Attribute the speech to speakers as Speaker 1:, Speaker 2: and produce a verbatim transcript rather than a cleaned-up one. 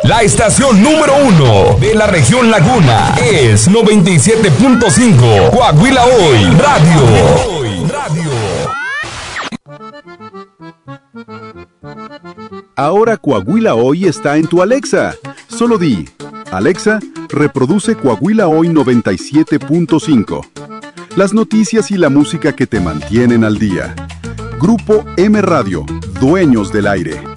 Speaker 1: La estación número uno de la región Laguna es noventa y siete punto cinco Coahuila Hoy Radio.
Speaker 2: Ahora Coahuila Hoy está en tu Alexa. Solo di, Alexa, reproduce Coahuila Hoy noventa y siete punto cinco. Las noticias y la música que te mantienen al día. Grupo M Radio, dueños del aire.